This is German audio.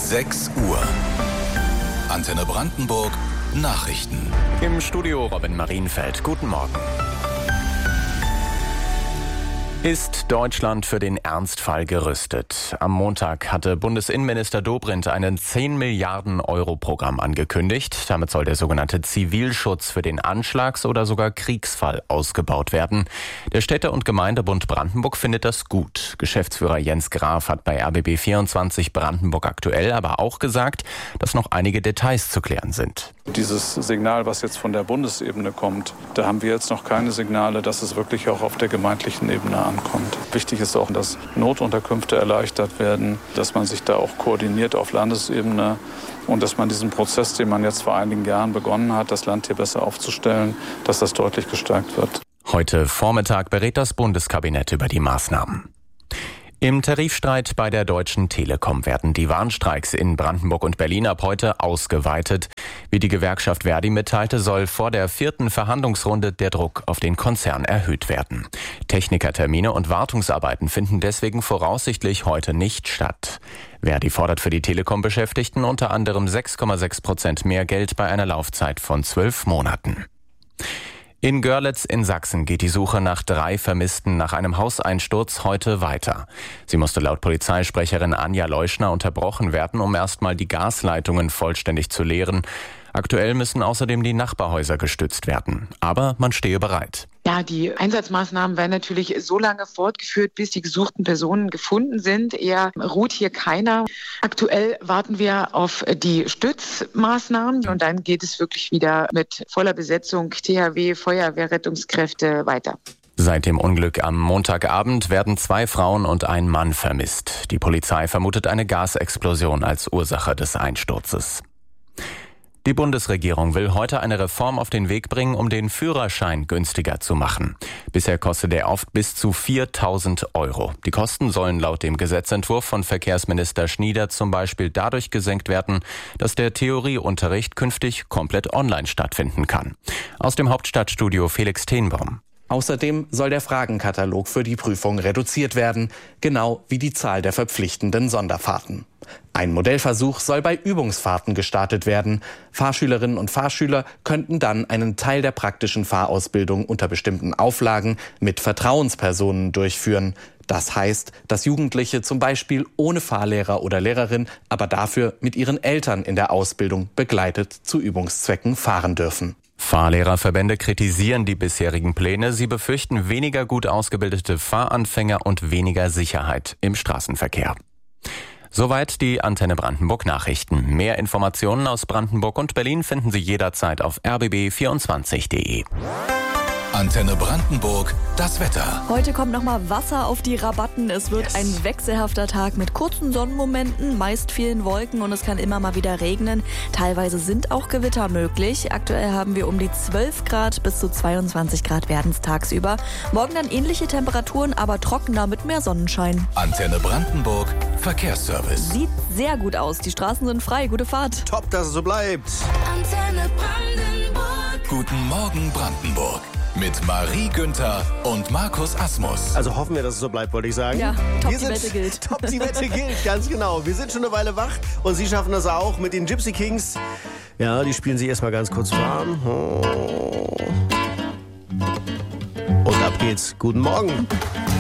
6 Uhr. Antenne Brandenburg Nachrichten. Im Studio Robin Marienfeld. Guten Morgen. Ist Deutschland für den Ernstfall gerüstet? Am Montag hatte Bundesinnenminister Dobrindt ein 10 Milliarden Euro Programm angekündigt. Damit soll der sogenannte Zivilschutz für den Anschlags- oder sogar Kriegsfall ausgebaut werden. Der Städte- und Gemeindebund Brandenburg findet das gut. Geschäftsführer Jens Graf hat bei RBB24 Brandenburg aktuell aber auch gesagt, dass noch einige Details zu klären sind. Dieses Signal, was jetzt von der Bundesebene kommt, da haben wir jetzt noch keine Signale, dass es wirklich auch auf der gemeindlichen Ebene ankommt. Wichtig ist auch, dass Notunterkünfte erleichtert werden, dass man sich da auch koordiniert auf Landesebene und dass man diesen Prozess, den man jetzt vor einigen Jahren begonnen hat, das Land hier besser aufzustellen, dass das deutlich gestärkt wird. Heute Vormittag berät das Bundeskabinett über die Maßnahmen. Im Tarifstreit bei der Deutschen Telekom werden die Warnstreiks in Brandenburg und Berlin ab heute ausgeweitet. Wie die Gewerkschaft Verdi mitteilte, soll vor der 4. Verhandlungsrunde der Druck auf den Konzern erhöht werden. Technikertermine und Wartungsarbeiten finden deswegen voraussichtlich heute nicht statt. Verdi fordert für die Telekom-Beschäftigten unter anderem 6,6% mehr Geld bei einer Laufzeit von 12 Monaten. In Görlitz in Sachsen geht die Suche nach 3 Vermissten nach einem Hauseinsturz heute weiter. Sie musste laut Polizeisprecherin Anja Leuschner unterbrochen werden, um erstmal die Gasleitungen vollständig zu leeren. Aktuell müssen außerdem die Nachbarhäuser gestützt werden. Aber man stehe bereit. Ja, die Einsatzmaßnahmen werden natürlich so lange fortgeführt, bis die gesuchten Personen gefunden sind. Eher ruht hier keiner. Aktuell warten wir auf die Stützmaßnahmen und dann geht es wirklich wieder mit voller Besetzung THW, Feuerwehr, Rettungskräfte weiter. Seit dem Unglück am Montagabend werden 2 Frauen und ein Mann vermisst. Die Polizei vermutet eine Gasexplosion als Ursache des Einsturzes. Die Bundesregierung will heute eine Reform auf den Weg bringen, um den Führerschein günstiger zu machen. Bisher kostet er oft bis zu 4.000 Euro. Die Kosten sollen laut dem Gesetzentwurf von Verkehrsminister Schnieder zum Beispiel dadurch gesenkt werden, dass der Theorieunterricht künftig komplett online stattfinden kann. Aus dem Hauptstadtstudio Felix Tenbaum. Außerdem soll der Fragenkatalog für die Prüfung reduziert werden, genau wie die Zahl der verpflichtenden Sonderfahrten. Ein Modellversuch soll bei Übungsfahrten gestartet werden. Fahrschülerinnen und Fahrschüler könnten dann einen Teil der praktischen Fahrausbildung unter bestimmten Auflagen mit Vertrauenspersonen durchführen. Das heißt, dass Jugendliche zum Beispiel ohne Fahrlehrer oder Lehrerin, aber dafür mit ihren Eltern in der Ausbildung begleitet zu Übungszwecken fahren dürfen. Fahrlehrerverbände kritisieren die bisherigen Pläne. Sie befürchten weniger gut ausgebildete Fahranfänger und weniger Sicherheit im Straßenverkehr. Soweit die Antenne Brandenburg Nachrichten. Mehr Informationen aus Brandenburg und Berlin finden Sie jederzeit auf rbb24.de. Antenne Brandenburg, das Wetter. Heute kommt nochmal Wasser auf die Rabatten. Es wird ein wechselhafter Tag mit kurzen Sonnenmomenten, meist vielen Wolken und es kann immer mal wieder regnen. Teilweise sind auch Gewitter möglich. Aktuell haben wir um die 12 Grad, bis zu 22 Grad werden es tagsüber. Morgen dann ähnliche Temperaturen, aber trockener mit mehr Sonnenschein. Antenne Brandenburg, Verkehrsservice. Sieht sehr gut aus. Die Straßen sind frei. Gute Fahrt. Top, dass es so bleibt. Antenne Brandenburg. Guten Morgen Brandenburg. Mit Marie Günther und Markus Asmus. Also hoffen wir, dass es so bleibt, wollte ich sagen. Ja, top, die Wette gilt. Top, die Wette gilt, ganz genau. Wir sind schon eine Weile wach und Sie schaffen das auch mit den Gypsy Kings. Ja, die spielen sich erstmal ganz kurz warm. Und ab geht's. Guten Morgen.